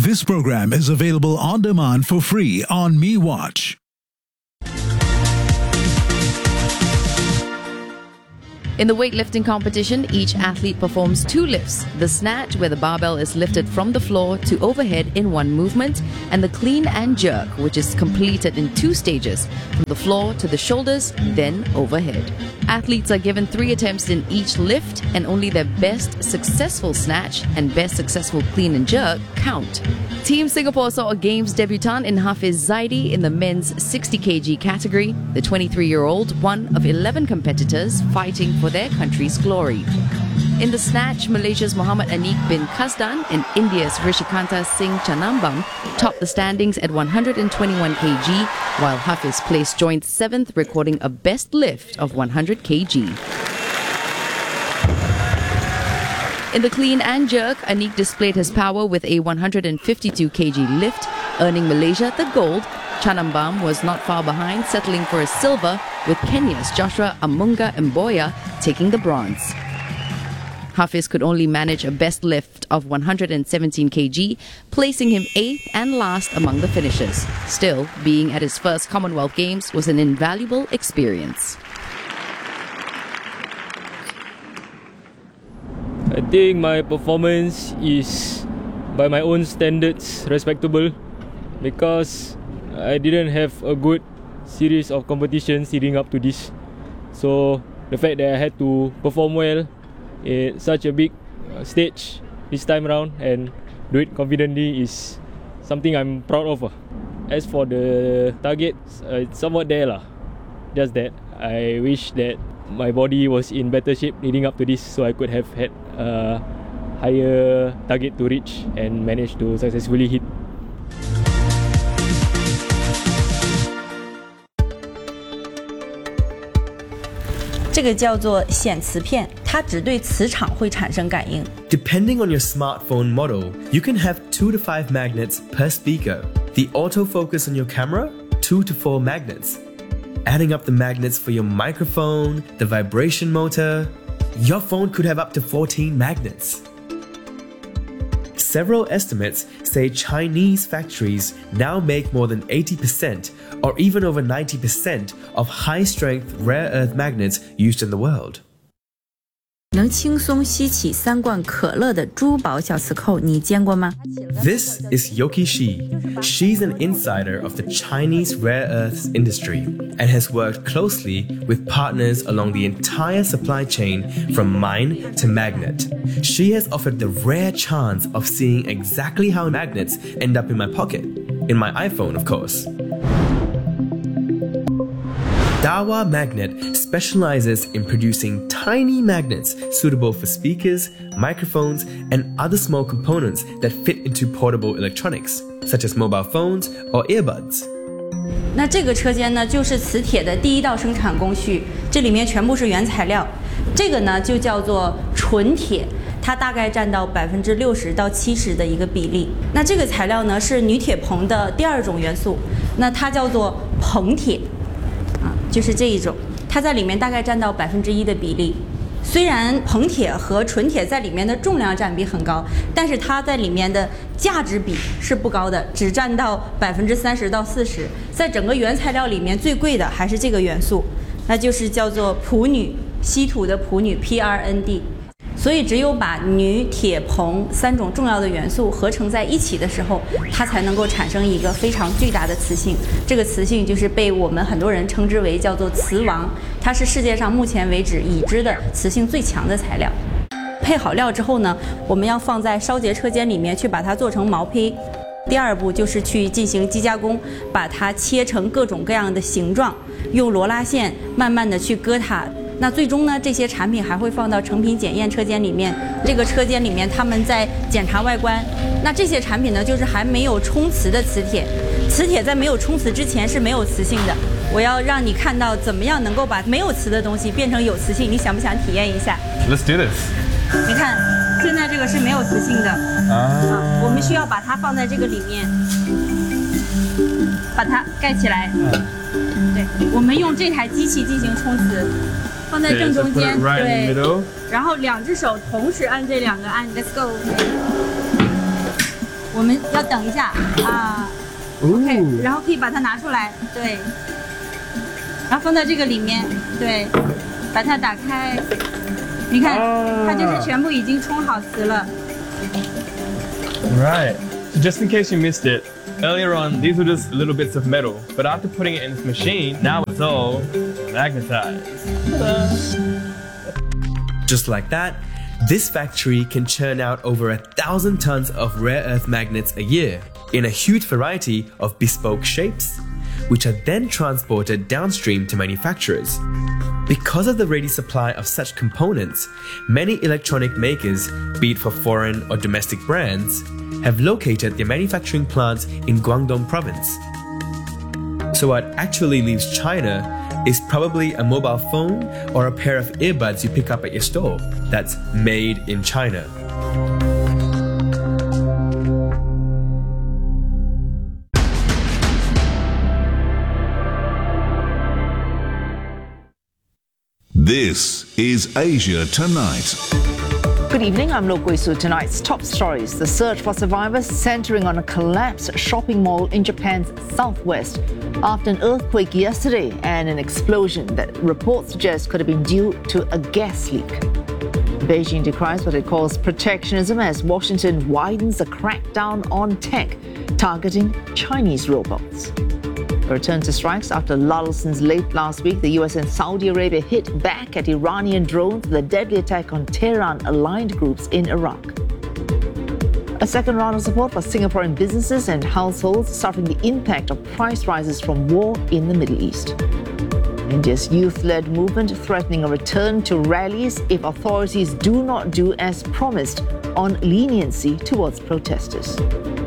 This program is available on demand for free on MeWatch. In the weightlifting competition, each athlete performs 2 lifts: the snatch, where the barbell is lifted from the floor to overhead in one movement, and the clean and jerk, which is completed in 2 stages, from the floor to the shoulders, then overhead. Athletes are given 3 attempts in each lift, and only their best successful snatch and best successful clean and jerk count. Team Singapore saw a Games debutant in Hafiz Zaidi in the men's 60 kg category. The 23-year-old, one of 11 competitors fighting for their country's glory. In the snatch, Malaysia's Muhammad Anik bin Kasdan and India's Rishikanta Singh Chanambam topped the standings at 121 kg, while Hafiz placed joint 7th, recording a best lift of 100 kg. In the clean and jerk, Anik displayed his power with a 152 kg lift, earning Malaysia the gold. Chanambam was not far behind, settling for a silver, with Kenya's Joshua Amunga Mboya taking the bronze. Hafiz could only manage a best lift of 117 kg, placing him 8th and last among the finishers. Still, being at his first Commonwealth Games was an invaluable experience. I think my performance is, by my own standards, respectable, because I didn't have a good series of competitions leading up to this. So the fact that I had to perform well at such a big stage this time around and do it confidently is something I'm proud of. As for the targets, it's somewhat there lah. Just that I wish that my body was in better shape leading up to this, so I could have had a higher target to reach and manage to successfully hit. Depending on your smartphone model, you can have 2 to 5 magnets per speaker. The autofocus on your camera, 2 to 4 magnets. Adding up the magnets for your microphone, the vibration motor, your phone could have up to 14 magnets. Several estimates say Chinese factories now make more than 80% or even over 90% of high-strength rare earth magnets used in the world. 能轻松吸起3罐可乐的珠宝小磁扣，你见过吗？ This is Yoki Shi. She's an insider of the Chinese rare earths industry and has worked closely with partners along the entire supply chain from mine to magnet. She has offered the rare chance of seeing exactly how magnets end up in my pocket. In my iPhone, of course. Dahua Magnet specializes in producing tiny magnets suitable for speakers, microphones, and other small components that fit into portable electronics, such as mobile phones or earbuds. 那这个车间呢，就是磁铁的第一道生产工序，这里面全部是原材料。这个呢就叫做纯铁，它大概占到60%到70%的一个比例。那这个材料呢是铝铁硼的第2种元素，那它叫做硼铁。 就是这一种，它在里面大概占到1%的比例。虽然硼铁和纯铁在里面的重量占比很高，但是它在里面的价值比是不高的，只占到30%到40%。在整个原材料里面最贵的还是这个元素，那就是叫做砵铝，稀土的砵铝 PrNd。 所以，只有把铝、铁、硼3种重要的元素合成在一起的时候，它才能够产生一个非常巨大的磁性。这个磁性就是被我们很多人称之为叫做磁王，它是世界上目前为止已知的磁性最强的材料。配好料之后呢，我们要放在烧结车间里面去把它做成毛坯。第2步就是去进行机加工，把它切成各种各样的形状，用罗拉线慢慢的去割它。 那最终呢，这些产品还会放到成品检验车间里面。这个车间里面，他们在检查外观。那这些产品呢，就是还没有冲磁的磁铁。磁铁在没有冲磁之前是没有磁性的。我要让你看到怎么样能够把没有磁的东西变成有磁性。你想不想体验一下 ？Let's do this。 你看，现在这个是没有磁性的啊，我们需要把它放在这个里面，把它盖起来。对，我们用这台机器进行冲磁。 放在正中间，对，然后2只手同时按这2个按 ，Let's go。我我们要等一下啊。OK， 然后可以把它拿出来，对，然后放到这个里面，对，把它打开，你看，它就是全部已经冲好磁了。 Right. So just in case you missed it, earlier on these were just little bits of metal, but after putting it in this machine, now it's all magnetized. Ta-da. Just like that, this factory can churn out over 1,000 tons of rare earth magnets a year in a huge variety of bespoke shapes, which are then transported downstream to manufacturers. Because of the ready supply of such components, many electronic makers, be it for foreign or domestic brands, have located their manufacturing plants in Guangdong province. So what actually leaves China is probably a mobile phone or a pair of earbuds you pick up at your store that's made in China. This is Asia Tonight. Good evening, I'm Lo Gui-su. Tonight's top stories: the search for survivors centering on a collapsed shopping mall in Japan's southwest after an earthquake yesterday and an explosion that reports suggest could have been due to a gas leak. Beijing decries what it calls protectionism as Washington widens the crackdown on tech, targeting Chinese robots. A return to strikes after lull since late last week. The US and Saudi Arabia hit back at Iranian drones with a deadly attack on Tehran-aligned groups in Iraq. A second round of support for Singaporean businesses and households suffering the impact of price rises from war in the Middle East. India's youth-led movement threatening a return to rallies if authorities do not do as promised on leniency towards protesters.